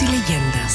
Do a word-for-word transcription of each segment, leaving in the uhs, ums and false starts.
y leyendas.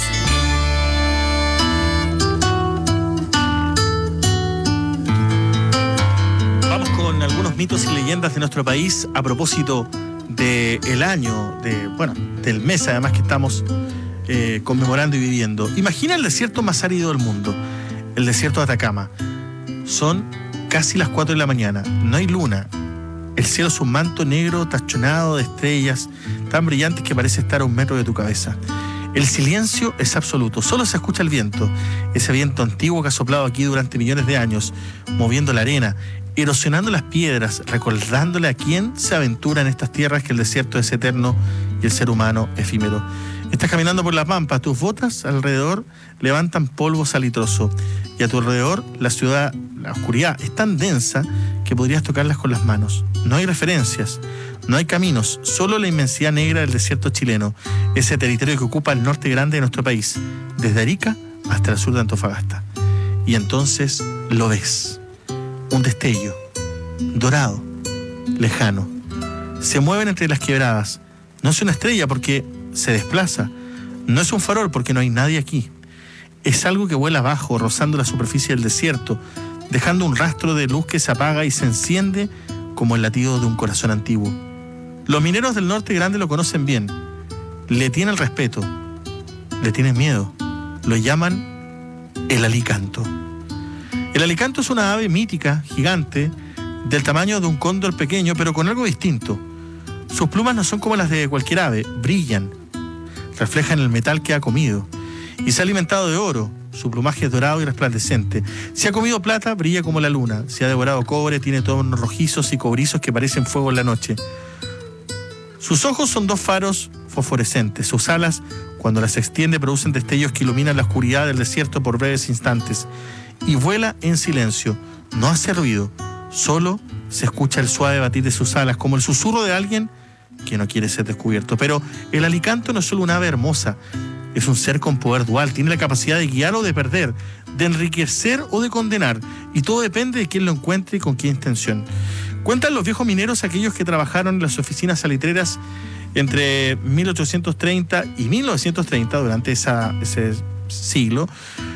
Vamos con algunos mitos y leyendas de nuestro país a propósito del año, de, bueno, del mes además que estamos eh, conmemorando y viviendo. Imagina el desierto más árido del mundo, el desierto de Atacama. Son casi las cuatro de la mañana, no hay luna. El cielo es un manto negro tachonado de estrellas tan brillantes que parece estar a un metro de tu cabeza. El silencio es absoluto, solo se escucha el viento, ese viento antiguo que ha soplado aquí durante millones de años, moviendo la arena, erosionando las piedras, recordándole a quién se aventura en estas tierras que el desierto es eterno y el ser humano efímero. Estás caminando por la pampa, tus botas alrededor levantan polvo salitroso y a tu alrededor la ciudad, la oscuridad es tan densa que podrías tocarlas con las manos. No hay referencias, no hay caminos, solo la inmensidad negra del desierto chileno, ese territorio que ocupa el norte grande de nuestro país, desde Arica hasta el sur de Antofagasta. Y entonces lo ves, un destello, dorado, lejano. Se mueven entre las quebradas. No es una estrella porque se desplaza. No es un farol porque no hay nadie aquí. Es algo que vuela abajo, rozando la superficie del desierto, dejando un rastro de luz que se apaga y se enciende como el latido de un corazón antiguo. Los mineros del norte grande lo conocen bien. Le tienen respeto. Le tienen miedo. Lo llaman el alicanto. El alicanto es una ave mítica, gigante, del tamaño de un cóndor pequeño, pero con algo distinto. Sus plumas no son como las de cualquier ave, brillan, reflejan el metal que ha comido y se ha alimentado de oro. Su plumaje es dorado y resplandecente. Si ha comido plata, brilla como la luna. Si ha devorado cobre, tiene tonos rojizos y cobrizos que parecen fuego en la noche. Sus ojos son dos faros fosforescentes. Sus alas, cuando las extiende, producen destellos que iluminan la oscuridad del desierto por breves instantes. Y vuela en silencio. No hace ruido. Solo se escucha el suave batir de sus alas, como el susurro de alguien que no quiere ser descubierto. Pero el alicanto no es solo una ave hermosa. Es un ser con poder dual, tiene la capacidad de guiar o de perder, de enriquecer o de condenar, y todo depende de quién lo encuentre y con qué intención. Cuentan los viejos mineros, aquellos que trabajaron en las oficinas salitreras entre mil ochocientos treinta y mil novecientos treinta, durante esa, ese siglo,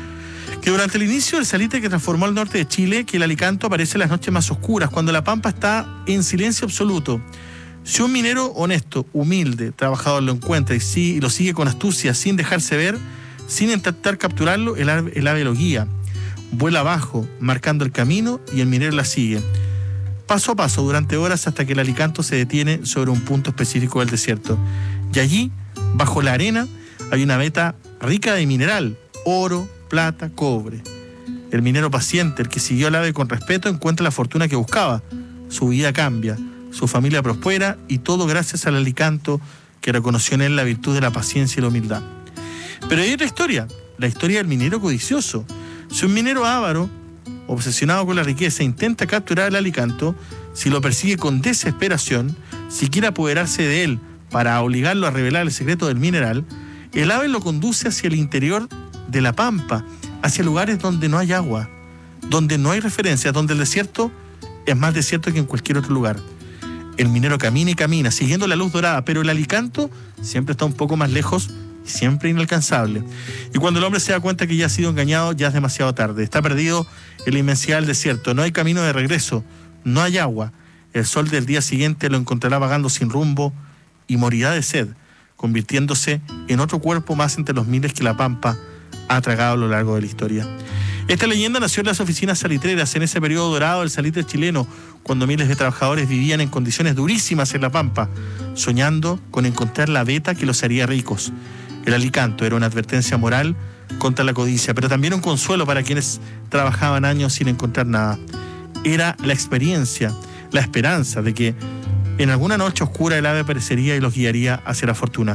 que durante el inicio del salitre que transformó al norte de Chile, que el alicanto aparece en las noches más oscuras, cuando la pampa está en silencio absoluto. Si un minero honesto, humilde, trabajador lo encuentra y, sí, y lo sigue con astucia, sin dejarse ver, sin intentar capturarlo, el ave, el ave lo guía. Vuela abajo, marcando el camino, y el minero la sigue. Paso a paso, durante horas, hasta que el alicanto se detiene sobre un punto específico del desierto. Y allí, bajo la arena, hay una veta rica de mineral, oro, plata, cobre. El minero paciente, el que siguió al ave con respeto, encuentra la fortuna que buscaba. Su vida cambia. Su familia prospera y todo gracias al alicanto que reconoció en él la virtud de la paciencia y la humildad. Pero hay otra historia, la historia del minero codicioso. Si un minero avaro, obsesionado con la riqueza, intenta capturar al alicanto, si lo persigue con desesperación, si quiere apoderarse de él para obligarlo a revelar el secreto del mineral, el ave lo conduce hacia el interior de la pampa, hacia lugares donde no hay agua, donde no hay referencias, donde el desierto es más desierto que en cualquier otro lugar. El minero camina y camina, siguiendo la luz dorada, pero el alicanto siempre está un poco más lejos y siempre inalcanzable. Y cuando el hombre se da cuenta que ya ha sido engañado, ya es demasiado tarde. Está perdido en la inmensidad del desierto, no hay camino de regreso, no hay agua. El sol del día siguiente lo encontrará vagando sin rumbo y morirá de sed, convirtiéndose en otro cuerpo más entre los miles que la pampa ha tragado a lo largo de la historia. Esta leyenda nació en las oficinas salitreras, en ese periodo dorado del salitre chileno, cuando miles de trabajadores vivían en condiciones durísimas en la pampa, soñando con encontrar la veta que los haría ricos. El alicanto era una advertencia moral contra la codicia, pero también un consuelo para quienes trabajaban años sin encontrar nada. Era la experiencia, la esperanza de que en alguna noche oscura el ave aparecería y los guiaría hacia la fortuna.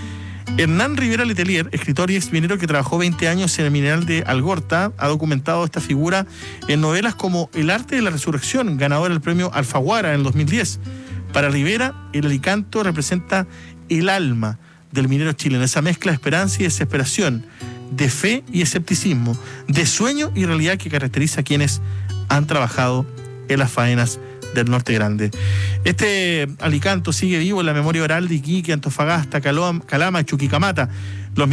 Hernán Rivera Letelier, escritor y exminero que trabajó veinte años en el mineral de Algorta, ha documentado esta figura en novelas como El arte de la resurrección, ganador del premio Alfaguara en el dos mil diez. Para Rivera, el alicanto representa el alma del minero chileno, esa mezcla de esperanza y desesperación, de fe y escepticismo, de sueño y realidad que caracteriza a quienes han trabajado en las faenas del Norte Grande. Este alicanto sigue vivo en la memoria oral de Iquique, Antofagasta, Calama y Chuquicamata.